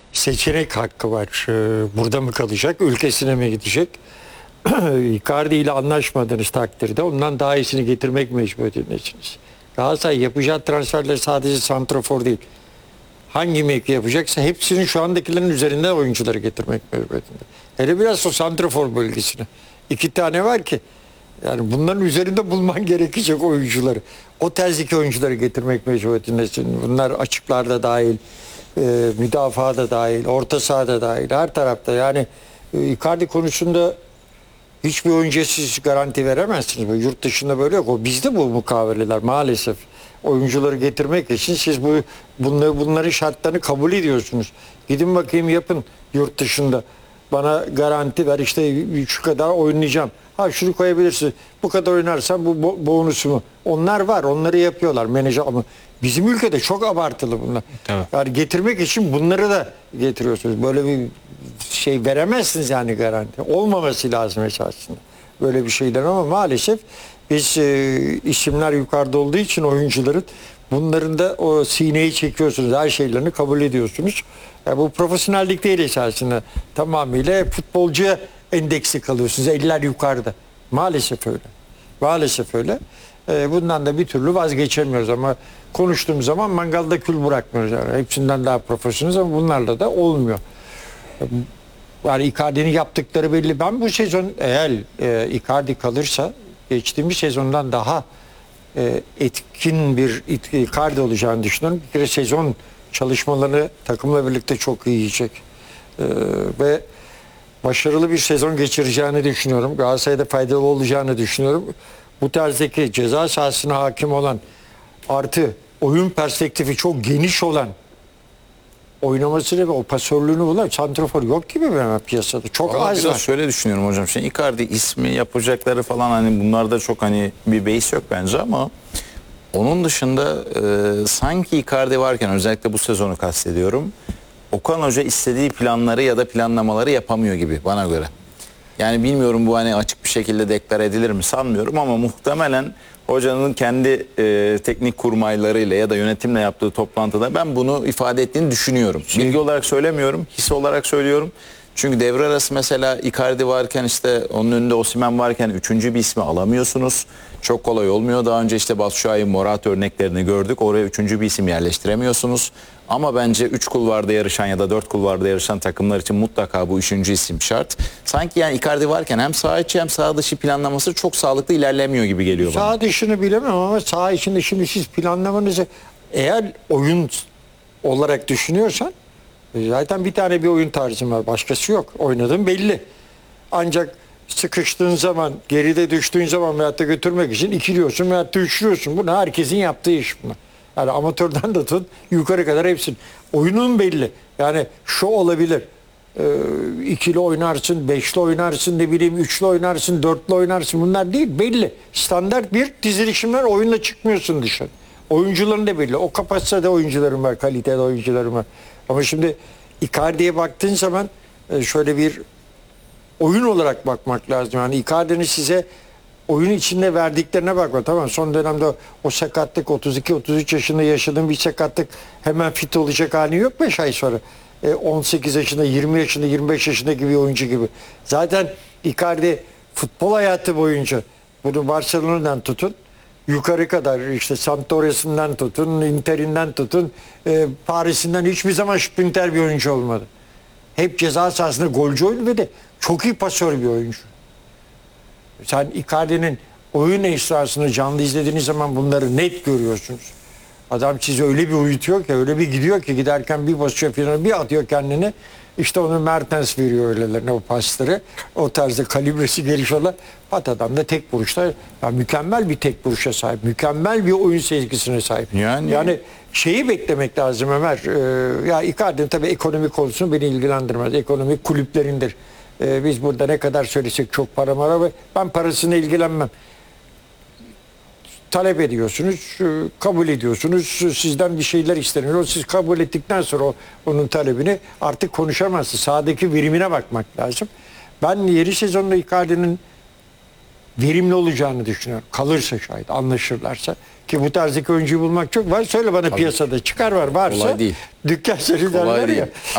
seçenek hakkı var. Burada mı kalacak, ülkesine mi gidecek? Icardi ile anlaşmadığınız takdirde ondan daha iyisini getirmek mecburiyetindesiniz. Galatasaray yapacağı transferler sadece santrafor değil. Hangi mevki yapacaksa hepsinin şu andakilerin üzerinden oyuncuları getirmek mecburiyetinde. Hele biraz o santrafor bölgesine. 2 tane var ki yani bunların üzerinde bulman gerekecek oyuncuları. O terzdeki oyuncuları getirmek mecburiyetindesin. Bunlar açıklarda dahil, müdafaa da dahil, orta sahada dahil, her tarafta. Yani Icardi konusunda hiçbir oyuncuya siz garanti veremezsiniz. Böyle yurt dışında böyle yok. O bizde bu mukaveleler maalesef. Oyuncuları getirmek için siz bunların şartlarını kabul ediyorsunuz. Gidin bakayım yapın yurt dışında. Bana garanti ver işte şu kadar oynayacağım. Ha şunu koyabilirsin. Bu kadar oynarsan bu bonusumu. Onlar var. Onları yapıyorlar menajer ama bizim ülkede çok abartılı bunlar. Evet. Yani getirmek için bunları da getiriyorsunuz. Böyle bir şey veremezsiniz yani garanti. Olmaması lazım esasında. Böyle bir şeyler ama maalesef biz isimler yukarıda olduğu için oyuncuların bunların da o sineyi çekiyorsunuz. Her şeylerini kabul ediyorsunuz. Bu profesyonellik değil esasında. Tamamıyla futbolcuya endeksi kalıyorsunuz. Eller yukarıda. Maalesef öyle. Maalesef öyle. Bundan da bir türlü vazgeçemiyoruz ama konuştuğum zaman mangalda kül bırakmıyoruz. Yani. Hepsinden daha profesyoneliz ama bunlarla da olmuyor. Yani Icardi'nin yaptıkları belli. Ben bu sezon eğer Icardi kalırsa geçtiğimiz sezondan daha etkin bir Icardi olacağını düşünüyorum. Bir kere sezon çalışmalarını takımla birlikte çok iyi yiyecek. Ve başarılı bir sezon geçireceğini düşünüyorum. Galatasaray'da faydalı olacağını düşünüyorum. Bu tarzdaki ceza sahasına hakim olan artı oyun perspektifi çok geniş olan oynamasını ve o pasörlüğünü bulan santrafor yok gibi bir piyasada. Çok Vallahi az biraz var. şöyle düşünüyorum hocam. Şimdi Icardi ismi yapacakları falan hani bunlarda çok hani bir base yok bence ama onun dışında sanki Icardi varken özellikle bu sezonu kastediyorum. Okan Hoca istediği planları ya da planlamaları yapamıyor gibi bana göre. Yani bilmiyorum bu hani açık bir şekilde deklar edilir mi sanmıyorum ama muhtemelen hocanın kendi teknik kurmaylarıyla ya da yönetimle yaptığı toplantıda ben bunu ifade ettiğini düşünüyorum. Bilgi olarak söylemiyorum, his olarak söylüyorum. Çünkü devre arası mesela Icardi varken işte onun önünde Osimhen varken üçüncü bir ismi alamıyorsunuz. Çok kolay olmuyor. Daha önce işte Batshuayi, Morata örneklerini gördük. Oraya üçüncü bir isim yerleştiremiyorsunuz. Ama bence 3 kulvarda yarışan ya da 4 kulvarda yarışan takımlar için mutlaka bu üçüncü isim şart. Sanki yani Icardi varken hem saha içi hem saha dışı planlaması çok sağlıklı ilerlemiyor gibi geliyor bana. Saha dışını bilemem ama saha içinde şimdi siz planlamanızı eğer oyun olarak düşünüyorsan zaten bir tane bir oyun tarzın var. Başkası yok. Oynadığın belli. Ancak sıkıştığın zaman, geride düştüğün zaman veyahut da götürmek için ikiliyorsun veyahut da üçlüyorsun. Bu herkesin yaptığı iş bunlar. Yani amatörden de tut yukarı kadar hepsinin. Oyunun belli. Yani şu olabilir. İkili oynarsın, beşli oynarsın, ne bileyim üçlü oynarsın, dörtlü oynarsın. Bunlar değil. Belli. Standart bir dizilişimler oyunla çıkmıyorsun dışarı. Oyuncuların da belli. O kapasitede oyuncularım var, kalitede oyuncularım var. Ama şimdi Icardi'ye baktığın zaman şöyle bir oyun olarak bakmak lazım. Yani Icardi'nin size oyun içinde verdiklerine bakma. Tamam son dönemde o sakatlık 32-33 yaşında yaşadığın bir sakatlık hemen fit olacak hali yok 5 ay sonra. 18 yaşında, 20 yaşında, 25 yaşındaki bir oyuncu gibi. Zaten Icardi futbol hayatı boyunca bunu Barcelona'dan tutun yukarı kadar işte Sampdoria'sından tutun, Inter'inden tutun, Paris'inden hiçbir zaman sprinter bir oyuncu olmadı. Hep ceza sahasında golcü oyuncu ve de çok iyi pasör bir oyuncu. Sen Icardi'nin oyun esnasını canlı izlediğiniz zaman bunları net görüyorsunuz. Adam sizi öyle bir uyutuyor ki, öyle bir gidiyor ki giderken bir basıyor falan bir atıyor kendini. İşte onu Mertens veriyor öylelerine o pasları. O tarzda kalibresi geliş olan adam da tek vuruşta yani mükemmel bir tek vuruşa sahip. Mükemmel bir oyun sezgisine sahip. Yani şeyi beklemek lazım Ömer. Ya Icardi'nin tabii ekonomik konusunu beni ilgilendirmez. Ekonomik kulüplerindir. Biz burada ne kadar söylesek çok para var. Ben parasını ilgilenmem. Talep ediyorsunuz, kabul ediyorsunuz, sizden bir şeyler isteniyor. Siz kabul ettikten sonra onun talebini artık konuşamazsınız. Sahadaki verimine bakmak lazım. Ben yeni sezonda Icardi'nin verimli olacağını düşünüyorum. Kalırsa şayet, anlaşırlarsa. Ki bu tarzdaki oyuncuyu bulmak çok var. Söyle bana piyasada çıkar varsa. Kolay değil. Dükkan seni derler ya.